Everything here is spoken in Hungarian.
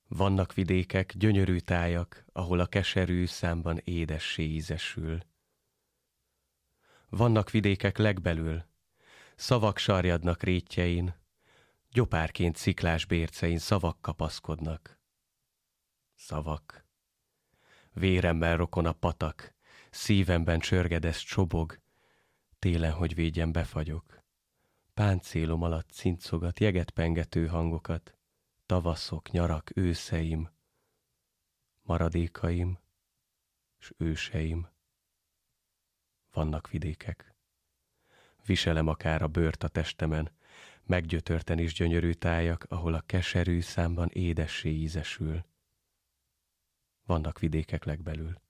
Vannak vidékek, gyönyörű tájak, ahol a keserű számban édessé ízesül. Vannak vidékek legbelül, szavak sarjadnak rétjein, gyopárként sziklás bércein szavak kapaszkodnak. Szavak. Véremmel rokon a patak, szívemben csörgedez csobog, télen, hogy védjen befagyok. Páncélom alatt cincogat jeget pengető hangokat, tavaszok, nyarak, őszeim, maradékaim s őseim. Vannak vidékek. Viselem akár a bőrt a testemen, meggyötörten is gyönyörű tájak, ahol a keserű számban édessé ízesül. Vannak vidékek legbelül.